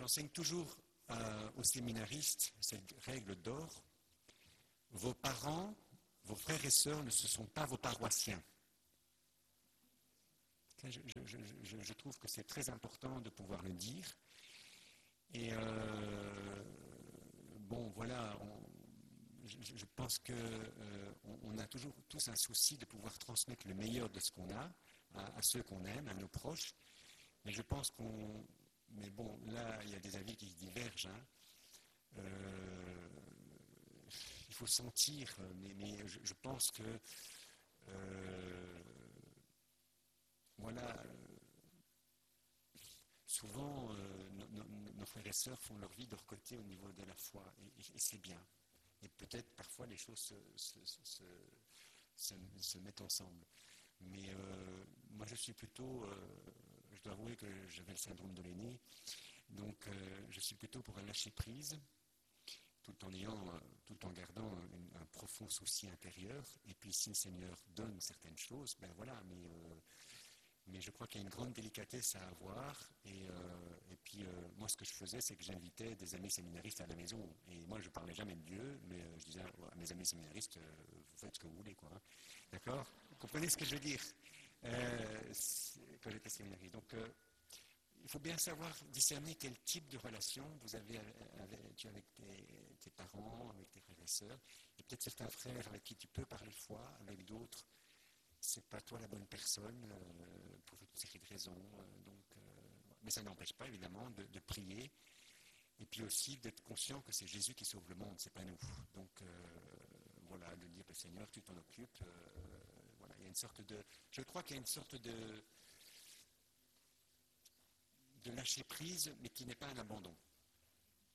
J'enseigne toujours aux séminaristes cette règle d'or. Vos parents, vos frères et sœurs ne se sont pas vos paroissiens. Je trouve que c'est très important de pouvoir le dire. Et bon, voilà, je pense qu'on a toujours tous un souci de pouvoir transmettre le meilleur de ce qu'on a à ceux qu'on aime, à nos proches. Mais je pense mais bon, là, il y a des avis qui divergent. Il faut sentir, mais je pense que voilà, souvent nos frères et sœurs font leur vie de leur côté au niveau de la foi, et c'est bien. Et peut-être parfois les choses se mettent ensemble. Mais moi je suis plutôt, je dois avouer que j'avais le syndrome de l'aîné, donc je suis plutôt pour un lâcher prise, tout en gardant un profond souci intérieur. Et puis si le Seigneur donne certaines choses, ben voilà, mais je crois qu'il y a une grande délicatesse à avoir. Et puis moi ce que je faisais, c'est que j'invitais des amis séminaristes à la maison. Et moi je parlais jamais de Dieu, mais je disais à mes amis séminaristes, vous faites ce que vous voulez, quoi. Hein. D'accord ? Vous comprenez ce que je veux dire quand j'étais séminariste. Donc il faut bien savoir discerner quel type de relation vous avez avec tes parents, avec tes frères et sœurs. Et peut-être certains frères avec qui tu peux parler foi, avec d'autres, c'est pas toi la bonne personne pour toute série de raisons. Mais ça n'empêche pas évidemment de prier, et puis aussi d'être conscient que c'est Jésus qui sauve le monde, c'est pas nous. Donc voilà, de dire Seigneur, tu t'en occupes. Voilà, il y a une sorte je crois qu'il y a une sorte de lâcher prise, mais qui n'est pas un abandon.